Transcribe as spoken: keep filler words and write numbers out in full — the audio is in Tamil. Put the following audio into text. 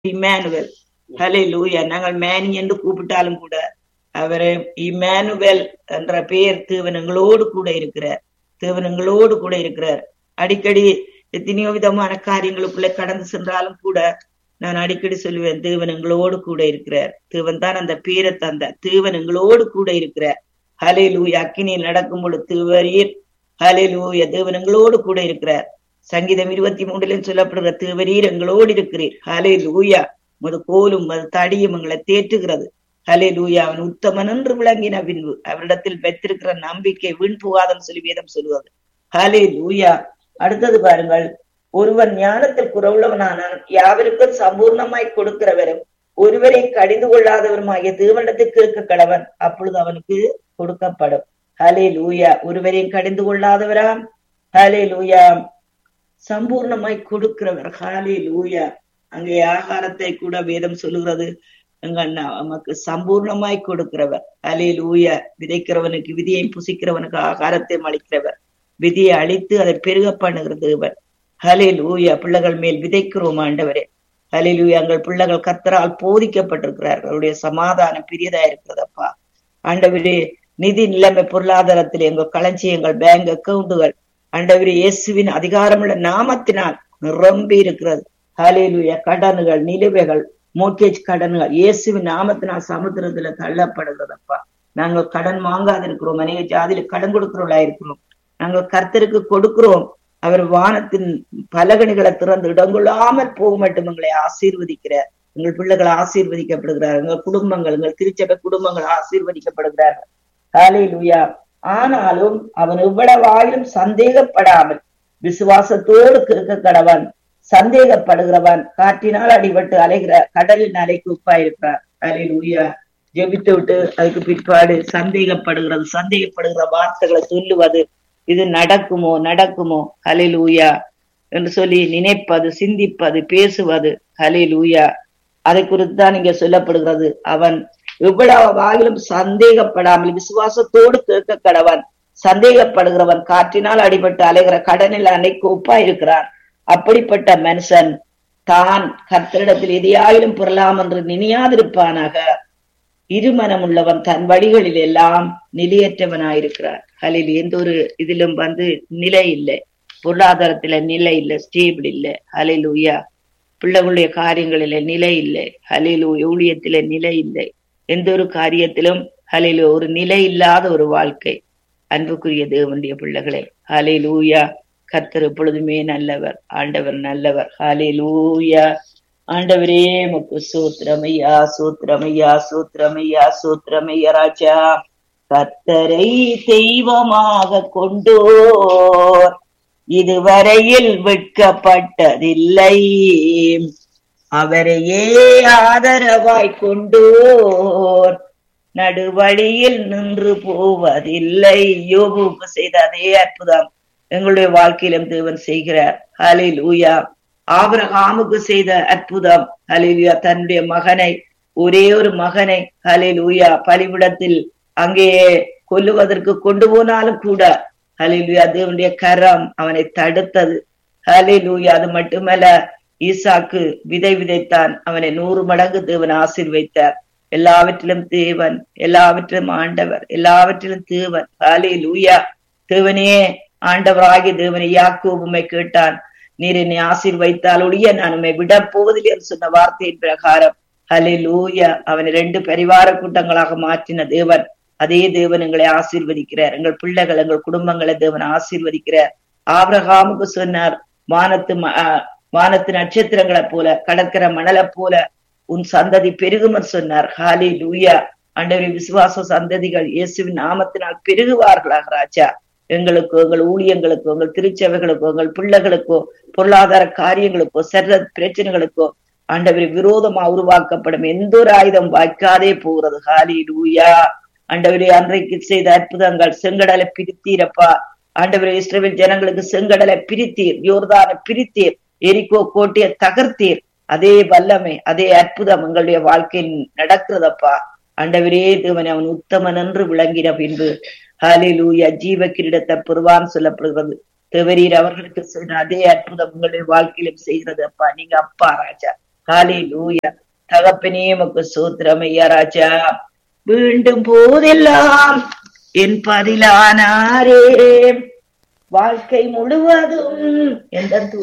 இம்மானுவேல். ஹல்லேலூயா. நாங்கள் மேனி என்று கூப்பிட்டாலும் கூட அவரை இம்மானுவேல் என்ற பெயர் தேவன் எங்களோடு கூட இருக்கிறார். தேவன் எங்களோடு கூட இருக்கிறார். அடிக்கடி எத்தனையோ விதமான காரியங்களுக்குள்ள கடந்து சென்றாலும் கூட நான் அடிக்கடி சொல்லுவேன், தேவன் எங்களோடு கூட இருக்கிறார். தேவன் தான் அந்த பேரை தந்தார். தேவன் எங்களோடு கூட இருக்கிறார். ஹல்லேலூயா. அக்கினியில் நடக்கும் பொழுது தேவரீர், ஹல்லேலூயா, தேவன் எங்களோடு கூட இருக்கிறார். சங்கீதம் இருபத்தி மூன்றிலும் சொல்லப்படுகிற தேவரீர் எங்களோடு இருக்கிறீர். ஹல்லேலூயா. மது கோலும் மது தடியும் எங்களை தேற்றுகிறது. ஹல்லேலூயா. அவன் உத்தமன் என்று விளங்கின பின்பு அவரிடத்தில் வைத்திருக்கிற நம்பிக்கை வீண் போகாதன்னு சொல்லி வேதம் சொல்லுவது. ஹல்லேலூயா. அடுத்தது பாருங்கள், ஒருவன் ஞானத்தில் குறைவுள்ளவனானான் யாவருக்கும் சம்பூர்ணமாய் கொடுக்கிறவரும் ஒருவரை கடிந்து கொள்ளாதவருமாகிய தேவனிடத்தில் கேட்க கடவன், அப்பொழுது அவனுக்கு கொடுக்கப்படும். ஹல்லேலூயா. ஒருவரையும் கடிந்து கொள்ளாதவராம், ஹல்லேலூயா, சம்பூர்ணமாய் கொடுக்கிறவர். ஹல்லேலூயா. அங்கே ஆகாரத்தை கூட வேதம் சொல்லுகிறது, எங்க நமக்கு சம்பூர்ணமாய் கொடுக்கிறவர். ஹல்லேலூயா. விதைக்கிறவனுக்கு விதியை புசிக்கிறவனுக்கு ஆகாரத்தை அளிக்கிறவர். விதியை அழித்து அதை பெருக பண்ணுகிற தேவன். ஹல்லேலூயா. பிள்ளைகள் மேல் விதைக்கிறோம் ஆண்டவரே. ஹல்லேலூயா. எங்கள் பிள்ளைகள் கர்த்தரால் போதிக்கப்பட்டிருக்கிறார்கள். அவருடைய சமாதானம் பெரியதா இருக்கிறதப்பா ஆண்டவரே. நிதி நிலைமை பொருளாதாரத்தில் எங்கள் களஞ்சியங்கள், பேங்க் அக்கவுண்டுகள் ஆண்டவரே இயேசுவின் அதிகாரமுள்ள நாமத்தினால் நிரம்பி இருக்கிறது. ஹல்லேலூயா. கடன்கள், நிலுவைகள், மோர்கேஜ் கடன்கள் இயேசுவின் நாமத்தினால் சமுத்திரத்துல தள்ளப்படுகிறதப்பா. நாங்கள் கடன் வாங்காது இருக்கிறோம். அநேக ஜாதியில கடன் கொடுக்கிறவர்களா இருக்கிறோம். நாங்கள் கர்த்தருக்கு கொடுக்கிறோம். அவர் வானத்தின் பலகணிகளை திறந்து இடங்கொள்ளாமல் போக மட்டும் எங்களை ஆசீர்வதிக்கிறார். எங்கள் பிள்ளைகள் ஆசீர்வதிக்கப்படுகிறார். எங்கள் குடும்பங்கள், எங்கள் திருச்சபை குடும்பங்கள் ஆசீர்வதிக்கப்படுகிறார்கள். ஹல்லேலூயா. ஆனாலும் அவன் எவ்வளவாயிலும் சந்தேகப்படாமல் விசுவாசத்தோடு கேட்க கடவன். சந்தேகப்படுகிறவன் காற்றினால் அடிபட்டு அலைகிற கடலின் அலைக்கு உப்பாயிருக்கிறார். ஹல்லேலூயா. ஜெபித்து விட்டு அதுக்கு பிற்பாடு சந்தேகப்படுகிறது, சந்தேகப்படுகிற வார்த்தைகளை சொல்லுவது, இது நடக்குமோ நடக்குமோ ஹல்லேலூயா என்று சொல்லி நினைப்பது, சிந்திப்பது, பேசுவது. ஹல்லேலூயா. அதை குறித்து தான் இங்க சொல்லப்படுகிறது. அவன் எவ்வளவு வாயிலும் சந்தேகப்படாமல் விசுவாசத்தோடு கேட்க கடவன். சந்தேகப்படுகிறவன் காற்றினால் அடிபட்டு அலைகிற கடனில் அன்னைக்கு ஒப்பா இருக்கிறான். அப்படிப்பட்ட மனுஷன் தான் கர்த்தரிடத்தில் எதையாயிலும் பெறலாம் என்று நினையாதிருப்பானாக. இருமனம் உள்ளவன் தன் வழிகளில் எல்லாம் நிலையற்றவனாயிருக்கிறார். ஹல்லேலூயா. எந்த ஒரு இதிலும் வந்து நிலை இல்லை, பொருளாதாரத்துல நிலை இல்லை, ஸ்டேபிள் இல்லை. ஹல்லேலூயா. பிள்ளைகளுடைய காரியங்களில நிலை இல்லை. ஹல்லேலூயா. ஊழியத்தில நிலை இல்லை. எந்த ஒரு காரியத்திலும் ஹல்லேலூயா ஒரு நிலை இல்லாத ஒரு வாழ்க்கை. அன்புக்குரிய தேவனுடைய பிள்ளைகளே, ஹல்லேலூயா. கர்த்தர் எப்பொழுதுமே நல்லவர். ஆண்டவர் நல்லவர். ஹல்லேலூயா. ஆண்டவரே உமக்கு சூத்திரமையா, சூத்திரமையா, சூத்திரமையா, சூத்திரமையா ராஜா. கர்த்தரை தெய்வமாக கொண்டோர் இதுவரையில் வெட்கப்பட்டதில்லை. அவரையே ஆதரவாய் கொண்டோர் நடுவழியில் நின்று போவதில்லை. யோபுக்கு செய்த அதே அற்புதம் எங்களுடைய வாழ்க்கையிலும் தேவன் செய்கிறார். ஹல்லேலூயா. ஆபிரகாமுக்கு செய்த அற்புதம். ஹல்லேலூயா. தன்னுடைய மகனை, ஒரே ஒரு மகனை ஹல்லேலூயா பலிபீடத்தில் அங்கே கொல்லுவதற்கு கொண்டு போனாலும் கூட ஹல்லேலூயா தேவனுடைய கரம் அவனை தடுத்தது. ஹல்லேலூயா. அது மட்டுமல்ல, ஈசாக்கு விதை விதைத்தான், அவனை நூறு மடங்கு தேவன் ஆசீர்வதித்தார். எல்லாவற்றிலும் தேவன், எல்லாவற்றிலும் ஆண்டவர், எல்லாவற்றிலும் தேவன். ஹல்லேலூயா. தேவனே, ஆண்டவராகிய தேவனை யாக்கோபு உம்மை கேட்டான், நீர் என்னை ஆசீர்வதித்தால் ஒழிய நான் உம்மை விட போவதில்லை என்று சொன்ன வார்த்தையின் பிரகாரம் ஹல்லேலூயா அவனை ரெண்டு பரிவார கூட்டங்களாக மாற்றின தேவன். அதே தேவன் எங்களை ஆசீர்வதிக்கிறார். எங்கள் பிள்ளைகள், எங்கள் குடும்பங்களை தேவன் ஆசீர்வதிக்கிறார். ஆபிரகாமுக்கு சொன்னார், வானத்து வானத்து நட்சத்திரங்களை போல, கடற்கரை மணலை போல உன் சந்ததி பெருகுமர் சொன்னார். ஹல்லேலூயா. ஆண்டவரே, விசுவாச சந்ததிகள் இயேசுவின் நாமத்தினால் பெருகுவார்களாக ராஜா. எங்களுக்கோ, எங்கள் ஊழியங்களுக்கோ, எங்கள் திருச்சபைகளுக்கோ, எங்கள் பிள்ளைகளுக்கோ, பொருளாதார காரியங்களுக்கோ, சர்வ பிரச்சனைகளுக்கோ ஆண்டவரை விரோதமா உருவாக்கப்படும் எந்த ஒரு ஆயுதம் வாய்க்காதே போகிறது. ஹல்லேலூயா. ஆண்டவரே, அன்றைக்கு செய்த அற்புதங்கள், செங்கடலை பிரித்தீரப்பா. ஆண்டவரே, இஸ்ரவேல் ஜனங்களுக்கு செங்கடலை பிரித்தீர், யோர்தானை பிரித்தீர், எரிகோ கோட்டையை தகர்த்தீர். அதே வல்லமை, அதே அற்புதம் எங்களுடைய வாழ்க்கையில் நடக்கிறதப்பா. ஆண்டவரே தேவனை, அவன் உத்தமன் என்று விளங்கின பின்பு ஹல்லேலூயா ஜீவ கிரீடத்தை பெறுவான் சொல்லப்படுகிறது. தேவரீர் அவர்களுக்கு சொன்ன அதே அற்புதம் உங்களுடைய வாழ்க்கையிலும் செய்கிறது அப்பா. நீங்க அப்பா ராஜா. ஹalleluya. தகப்பனே உமக்கு ஸ்தோத்திரம் ஐயா ராஜா. மீண்டும் போதெல்லாம் என் பதிலானாரே, வாழ்க்கை முழுவதும் எந்த